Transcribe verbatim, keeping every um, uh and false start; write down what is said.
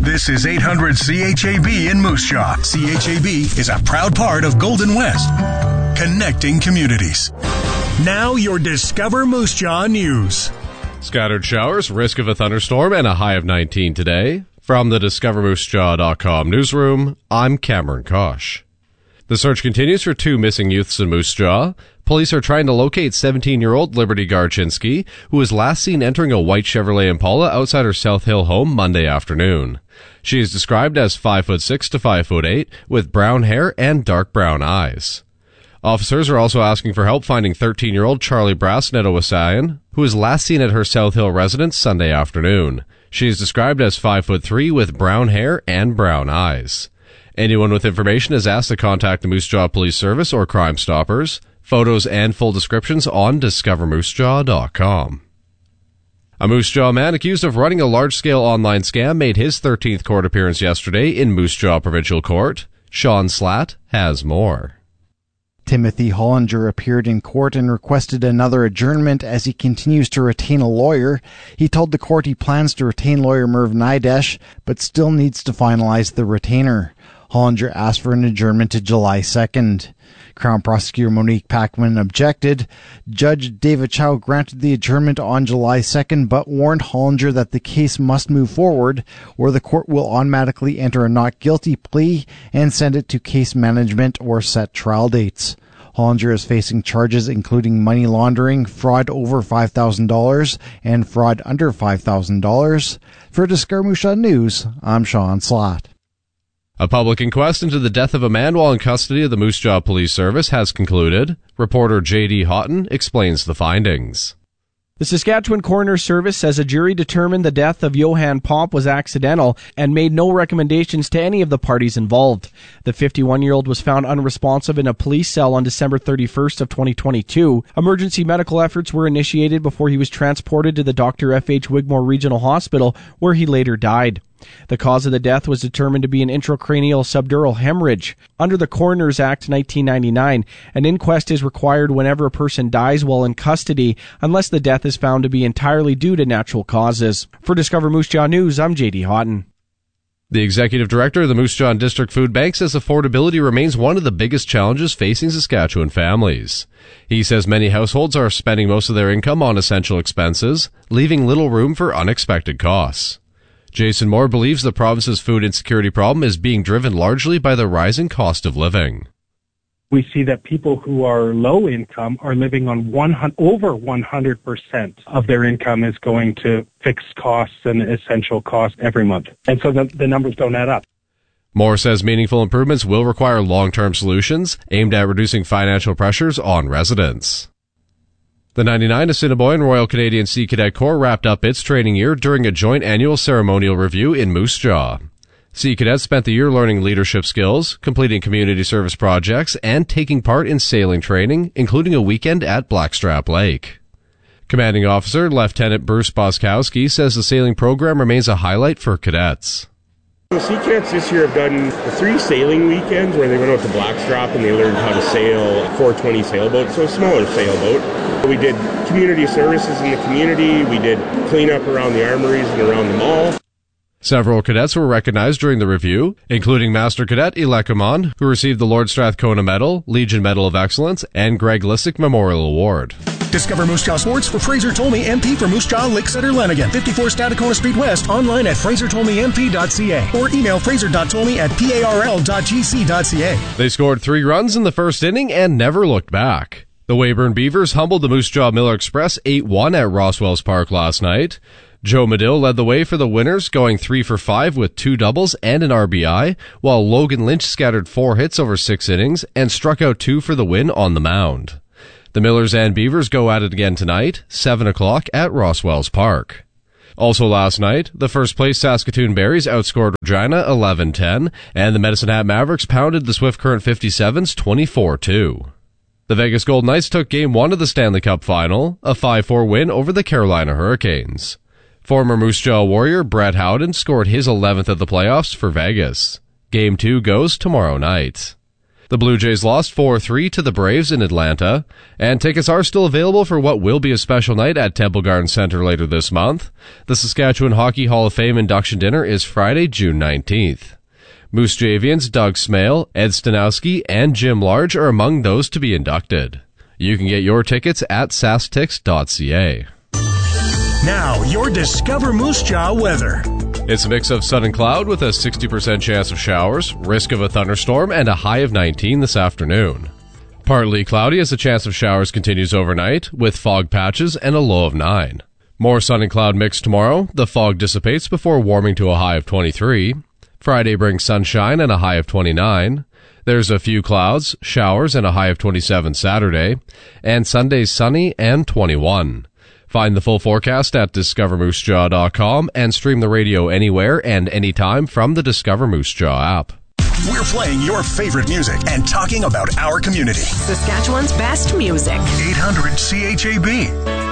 This is eight hundred C H A B in Moose Jaw. C H A B is a proud part of Golden West, connecting communities. Now your Discover Moose Jaw news. Scattered showers, risk of a thunderstorm, and a high of nineteen today. From the discover moose jaw dot com newsroom, I'm Cameron Kosh. The search continues for two missing youths in Moose Jaw. Police are trying to locate seventeen-year-old Liberty Garchinsky, who was last seen entering a white Chevrolet Impala outside her South Hill home Monday afternoon. She is described as five foot six to five foot eight, with brown hair and dark brown eyes. Officers are also asking for help finding thirteen-year-old Charlie Brass-Nedowasayan, who was last seen at her South Hill residence Sunday afternoon. She is described as five foot three with brown hair and brown eyes. Anyone with information is asked to contact the Moose Jaw Police Service or Crime Stoppers. Photos and full descriptions on discover moose jaw dot com. A Moose Jaw man accused of running a large-scale online scam made his thirteenth court appearance yesterday in Moose Jaw Provincial Court. Sean Slatt has more. Timothy Hollinger appeared in court and requested another adjournment as he continues to retain a lawyer. He told the court he plans to retain lawyer Merv Nidesh, but still needs to finalize the retainer. Hollinger asked for an adjournment to July second. Crown Prosecutor Monique Packman objected. Judge David Chow granted the adjournment on July second, but warned Hollinger that the case must move forward, or the court will automatically enter a not guilty plea and send it to case management or set trial dates. Hollinger is facing charges including money laundering, fraud over five thousand dollars, and fraud under five thousand dollars. For Discover Moose Jaw News, I'm Sean Slatt. A public inquest into the death of a man while in custody of the Moose Jaw Police Service has concluded. Reporter J D Houghton explains the findings. The Saskatchewan Coroner Service says a jury determined the death of Johan Pomp was accidental and made no recommendations to any of the parties involved. The fifty-one-year-old was found unresponsive in a police cell on December thirty-first of twenty twenty-two. Emergency medical efforts were initiated before he was transported to the Doctor F H Wigmore Regional Hospital, where he later died. The cause of the death was determined to be an intracranial subdural hemorrhage. Under the Coroners Act nineteen ninety-nine, an inquest is required whenever a person dies while in custody, unless the death is found to be entirely due to natural causes. For Discover Moose Jaw News, I'm J D Houghton. The executive director of the Moose Jaw District Food Bank says affordability remains one of the biggest challenges facing Saskatchewan families. He says many households are spending most of their income on essential expenses, leaving little room for unexpected costs. Jason Moore believes the province's food insecurity problem is being driven largely by the rising cost of living. We see that people who are low income are living on one hundred, over one hundred percent of their income is going to fixed costs and essential costs every month. And so the, the numbers don't add up. Moore says meaningful improvements will require long-term solutions aimed at reducing financial pressures on residents. The ninety-nine Assiniboine Royal Canadian Sea Cadet Corps wrapped up its training year during a joint annual ceremonial review in Moose Jaw. Sea Cadets spent the year learning leadership skills, completing community service projects, and taking part in sailing training, including a weekend at Blackstrap Lake. Commanding Officer Lieutenant Bruce Boskowski says the sailing program remains a highlight for cadets. The Sea Cadets this year have done three sailing weekends where they went out to Blackstrap and they learned how to sail a four twenty sailboat, so a smaller sailboat. We did community services in the community. We did cleanup around the armories and around the mall. Several cadets were recognized during the review, including Master Cadet Ilekaman, who received the Lord Strathcona Medal, Legion Medal of Excellence, and Greg Lissick Memorial Award. Discover Moose Jaw Sports for Fraser Tolmie M P for Moose Jaw, Lake Center, Lanigan. fifty-four Stadacona Street West. Online at fraser tolmie m p dot c a or email fraser dot tolmie at parl dot g c dot c a. They scored three runs in the first inning and never looked back. The Weyburn Beavers humbled the Moose Jaw Miller Express eight one at Roswells Park last night. Joe Medill led the way for the winners, going three for five with two doubles and an R B I, while Logan Lynch scattered four hits over six innings and struck out two for the win on the mound. The Millers and Beavers go at it again tonight, seven o'clock at Roswells Park. Also last night, the first-place Saskatoon Berries outscored Regina eleven ten, and the Medicine Hat Mavericks pounded the Swift Current fifty-sevens twenty-four two. The Vegas Golden Knights took Game one of the Stanley Cup Final, a five four win over the Carolina Hurricanes. Former Moose Jaw Warrior Brett Howden scored his eleventh of the playoffs for Vegas. Game two goes tomorrow night. The Blue Jays lost four three to the Braves in Atlanta, and tickets are still available for what will be a special night at Temple Garden Center later this month. The Saskatchewan Hockey Hall of Fame induction dinner is Friday, June nineteenth. Moose Javians Doug Smale, Ed Stanowski, and Jim Large are among those to be inducted. You can get your tickets at sastix dot c a. Now, your Discover Moose Jaw weather. It's a mix of sun and cloud with a sixty percent chance of showers, risk of a thunderstorm, and a high of nineteen this afternoon. Partly cloudy as the chance of showers continues overnight, with fog patches and a low of nine. More sun and cloud mix tomorrow. The fog dissipates before warming to a high of twenty-three. Friday brings sunshine and a high of twenty-nine. There's a few clouds, showers, and a high of twenty-seven Saturday. And Sunday's sunny and twenty-one. Find the full forecast at discover moose jaw dot com and stream the radio anywhere and anytime from the Discover Moose Jaw app. We're playing your favorite music and talking about our community. Saskatchewan's best music. eight hundred C H A B.